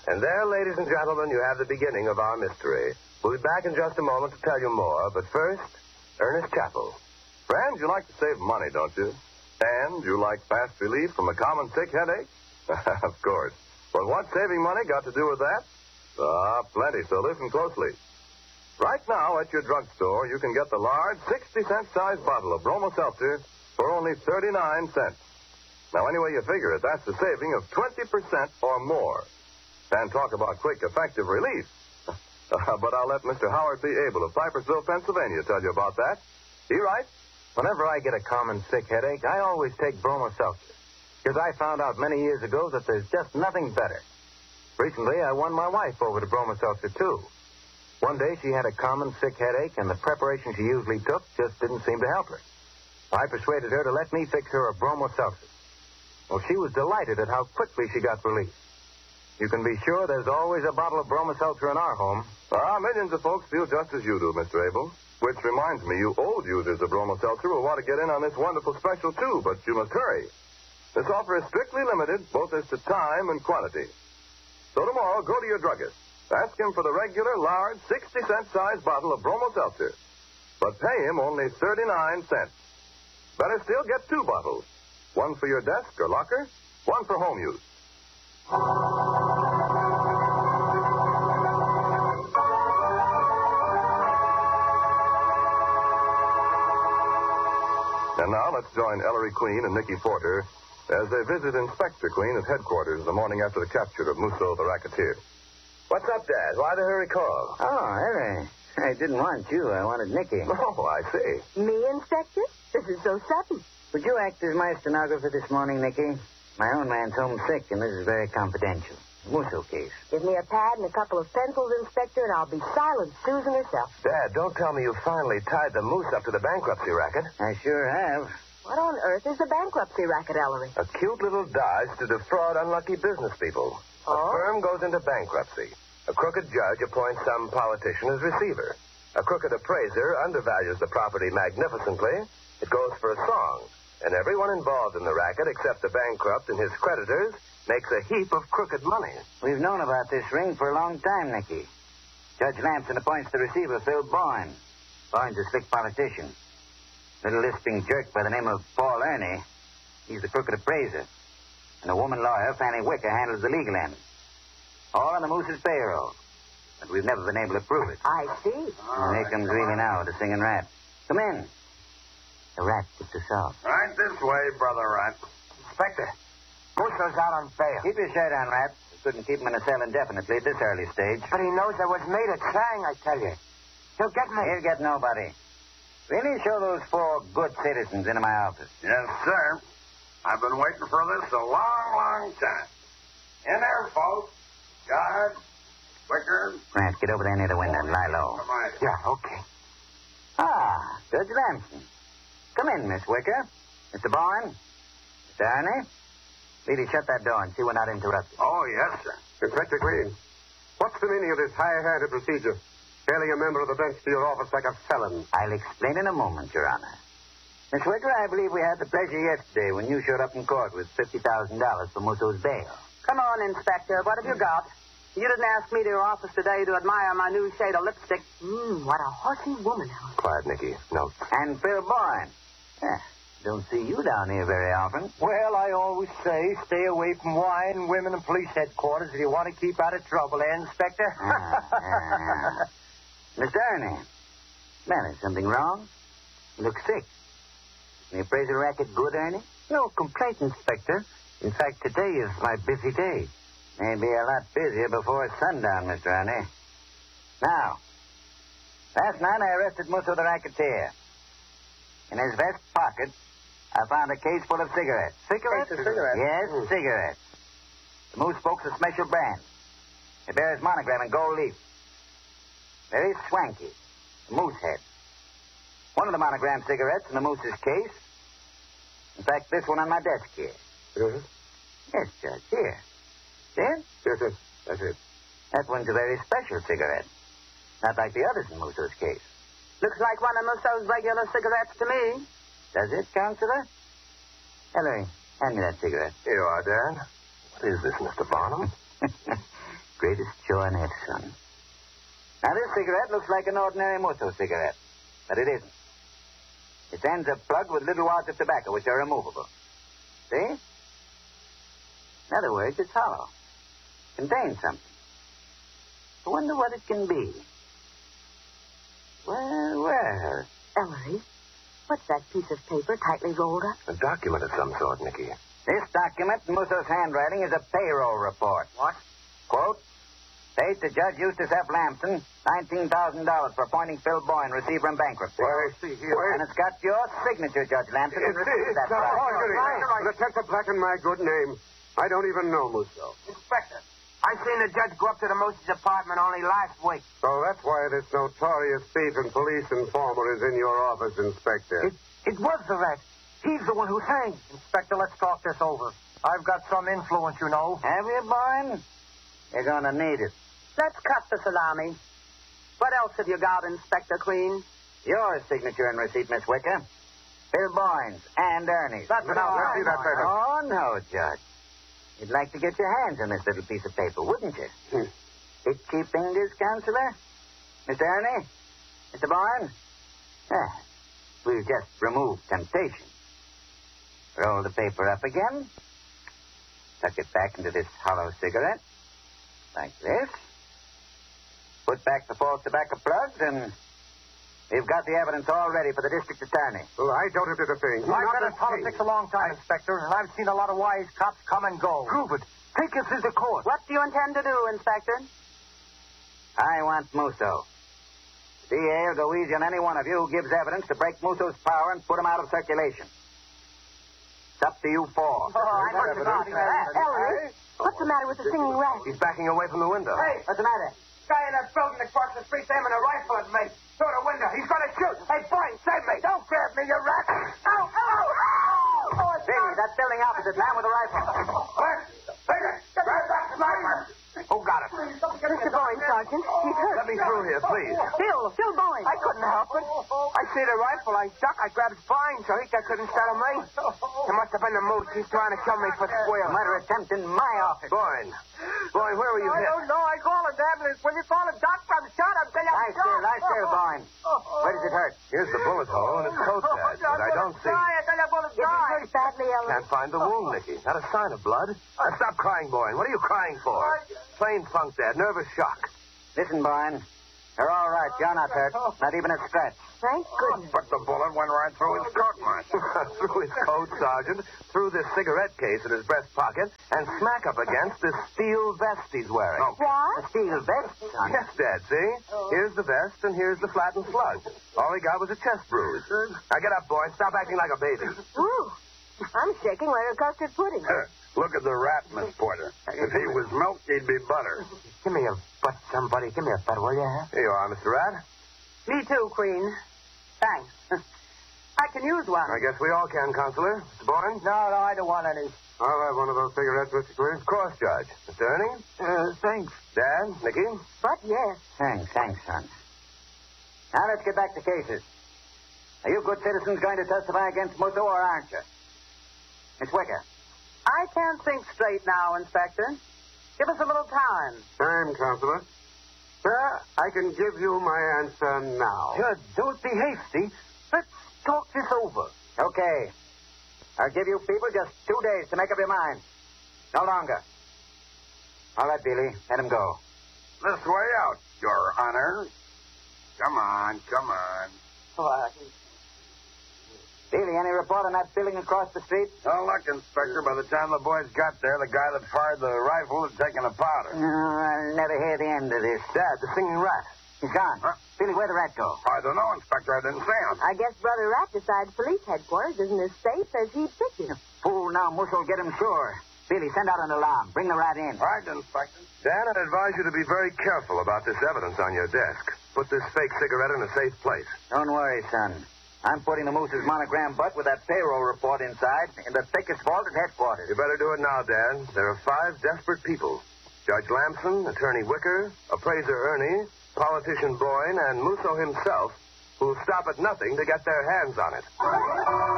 And there, ladies and gentlemen, you have the beginning of our mystery. We'll be back in just a moment to tell you more, but first, Ernest Chappell. Friends, you like to save money, don't you? And you like fast relief from a common sick headache? Of course. But what's saving money got to do with that? Plenty, so listen closely. Right now at your drugstore, you can get the large 60-cent size bottle of Bromo Seltzer for only 39 cents. Now, any way you figure it, that's a saving of 20% or more. And talk about quick, effective relief. But I'll let Mr. Howard B. Abel of Pipersville, Pennsylvania, tell you about that. He writes, whenever I get a common sick headache, I always take Bromo Seltzer. Because I found out many years ago that there's just nothing better. Recently, I won my wife over to Bromo Seltzer, too. One day, she had a common sick headache, and the preparation she usually took just didn't seem to help her. I persuaded her to let me fix her a Bromo Seltzer. Well, she was delighted at how quickly she got relief. You can be sure there's always a bottle of Bromo Seltzer in our home. Millions of folks feel just as you do, Mr. Abel. Which reminds me, you old users of Bromo Seltzer will want to get in on this wonderful special, too, but you must hurry. This offer is strictly limited, both as to time and quantity. So tomorrow, go to your druggist. Ask him for the regular, large, 60-cent size bottle of Bromo Seltzer. But pay him only 39 cents. Better still, get 2 bottles. One for your desk or locker, one for home use. And now let's join Ellery Queen and Nicky Porter as they visit Inspector Queen at headquarters the morning after the capture of Musso the racketeer. What's up, Dad? Why the hurry call? Oh, Ellery. I didn't want you. I wanted Nicky. Oh, I see. Me, Inspector? This is so sudden. Would you act as my stenographer this morning, Nicky? My own man's homesick, and this is very confidential. Musso case. Give me a pad and a couple of pencils, Inspector, and I'll be silent Susan herself. Dad, don't tell me you finally tied the moose up to the bankruptcy racket. I sure have. What on earth is a bankruptcy racket, Ellery? A cute little dodge to defraud unlucky business people. Oh? A firm goes into bankruptcy. A crooked judge appoints some politician as receiver. A crooked appraiser undervalues the property magnificently. It goes for a song. And everyone involved in the racket, except the bankrupt and his creditors, makes a heap of crooked money. We've known about this ring for a long time, Nicky. Judge Lamson appoints the receiver, Phil Boyne. Boyne's a slick politician. Little lisping jerk by the name of Paul Ernie. He's the crooked appraiser. And a woman lawyer, Fanny Wicker, handles the legal end. All on the Moose's payroll. But we've never been able to prove it. I see. And here comes Greeley now, the singing rat. Come in. The rat gets us out. Right this way, Brother Rat. Inspector, Musso's out on bail. Keep your shirt on, Rat. We couldn't keep him in a cell indefinitely at this early stage. But he knows I was made a sang, I tell you. He'll get me. He'll get nobody. Really show those 4 good citizens into my office. Yes, sir. I've been waiting for this a long, long time. In there, folks. Guard. Wicker. Rat, get over there near the window and lie low. Yeah, okay. Ah, Judge Lamson. Come in, Miss Wicker. Mr. Bourne. Mr. Ernie. Really shut that door and see we're not interrupted. Oh, yes, sir. Inspector Queen, what's the meaning of this high-handed procedure? Hailing a member of the bench to your office like a felon. I'll explain in a moment, Your Honor. Miss Wicker, I believe we had the pleasure yesterday when you showed up in court with $50,000 for Musso's bail. Come on, Inspector. What have you got? You didn't ask me to your office today to admire my new shade of lipstick. What a horsey woman, Helen. Quiet, Nicky. No. And Phil Bourne. Don't see you down here very often. Well, I always say stay away from wine, women, and police headquarters if you want to keep out of trouble, Inspector? Mr. Ernie. Man, is something wrong? You look sick. Is the appraisal racket good, Ernie? No complaint, Inspector. In fact, today is my busy day. Maybe a lot busier before sundown, Mr. Ernie. Now, last night I arrested Musso the racketeer. In his vest pocket, I found a case full of cigarettes. Cigarettes? Yes, cigarettes. The Moose Folks a special brand. It bears monogram in gold leaf. Very swanky. The Moose head. One of the monogram cigarettes in the Moose's case. In fact, this one on my desk here. Yes, Yes, Judge, here. See it? yes. That's it. That one's a very special cigarette. Not like the others in Musso's case. Looks like one of Musso's regular cigarettes to me. Does it, Counselor? Ellery, hand me that cigarette. Here you are, Dad. What is this, Mr. Barnum? Greatest show on earth, son. Now, this cigarette looks like an ordinary Musso cigarette, but it isn't. Its ends are plugged with little wads of tobacco, which are removable. See? In other words, it's hollow. Contains something. I wonder what it can be. Well. Ellery, what's that piece of paper tightly rolled up? A document of some sort, Nicky. This document in Musso's handwriting is a payroll report. What? Quote, paid to Judge Eustace F. Lamson $19,000 for appointing Phil Boyne, receiver in bankruptcy. Where? See here. And it's got your signature, Judge Lamson. Detective Black and my good name. I don't even know Musso. Inspector, I seen the judge go up to the Moose's apartment only last week. So that's why this notorious thief and police informer is in your office, Inspector. It was the rat. He's the one who sang. Inspector, let's talk this over. I've got some influence, you know. Have you, Boyne? You're going to need it. Let's cut the salami. What else have you got, Inspector Queen? Your signature and receipt, Miss Wicker. Phil Boyne's and Ernie's. Let's see that paper. Oh, no, Judge. You'd like to get your hands on this little piece of paper, wouldn't you? Itchy fingers, Counselor? Mr. Ernie? Mr. Boyne? We'll just remove temptation. Roll the paper up again. Tuck it back into this hollow cigarette. Like this. Put back the false tobacco plugs, and we've got the evidence all ready for the district attorney. Well, I don't have to think. I've been in politics a long time, Inspector, and I've seen a lot of wise cops come and go. Prove it. Take us into court. What do you intend to do, Inspector? I want Musso. The DA will go easy on any one of you who gives evidence to break Musso's power and put him out of circulation. It's up to you four. Ellery, what's the matter with the singing rat? He's backing away from the window. Hey, What's the matter? guy in that building across the street's aiming a rifle at me. Through the window. He's going to shoot. Hey, Boyne, save me. Don't grab me, you rat. Ow, ow, ow. Billy, that building opposite, man with a rifle. What? Take it. Grab that sniper. Who got it? Mr. Boyne, Sergeant. He's hurt. Let me through here, please. Phil Boyne. I couldn't help it. I see the rifle. I duck. I grabbed Boyne so he couldn't startle me. It must have been the moose. He's trying to kill me for squeal. Murder attempt in my office. Boyne, where were you I hit? don't know. I call an ambulance. When you call a doctor, I'm shot. I'm telling you. Lie still, Boyne. Where does it hurt? Here's the bullet hole in his coat badge, but I don't see. I tell you, I'm going to Is it die. hurt badly, Ellery? Can't find the wound, Nicky. Not a sign of blood. Stop crying, Boyne. What are you crying for? Plain funk, Dad. Nervous shock. Listen, Boyne. You're all right. You're not hurt. Not even a scratch. Thank goodness. But the bullet went right through his coat, Marshal. Through his coat, Sergeant, through this cigarette case in his breast pocket, and smack up against this steel vest he's wearing. Oh. What? A steel vest, son. Yes, Dad, see? Here's the vest, and here's the flattened slug. All he got was a chest bruise. Now get up, boy. Stop acting like a baby. Ooh, I'm shaking like a custard pudding. Look at the rat, Miss Porter. If he was milk, he'd be butter. Give me a butt, somebody. Give me a butt, will you? Here you are, Mr. Rat. Me too, Queen. Thanks. I can use one. I guess we all can, Counselor. Mr. Boyne? No, I don't want any. I'll have one of those cigarettes, Mr. Queen. Of course, Judge. Mr. Ernie? Thanks. Dad? Nicky? But yes. Thanks, son. Now let's get back to cases. Are you good citizens going to testify against Musso, or aren't you? Miss Wicker. I can't think straight now, Inspector. Give us a little time. Time, Counselor. Sir, I can give you my answer now. Judge, don't be hasty. Let's talk this over. Okay. I'll give you people just 2 days to make up your mind. No longer. All right, Billy. Let him go. This way out, Your Honor. Come on, come on. What? Billy, any report on that building across the street? No luck, Inspector. By the time the boys got there, the guy that fired the rifle had taken a powder. I'll never hear the end of this. Dad, the singing rat. He's gone. Huh? Billy, where'd the rat go? I don't know, Inspector. I didn't see him. I guess Brother Rat decides police headquarters isn't as safe as he pictured. Fool, now Musso will get him sure. Billy, send out an alarm. Bring the rat in. Right, Inspector. Dan, I'd advise you to be very careful about this evidence on your desk. Put this fake cigarette in a safe place. Don't worry, son. I'm putting the Moose's monogram butt with that payroll report inside in the thickest vault at headquarters. You better do it now, Dad. There are 5 desperate people. Judge Lamson, Attorney Wicker, Appraiser Ernie, Politician Boyne, and Musso himself, who'll stop at nothing to get their hands on it.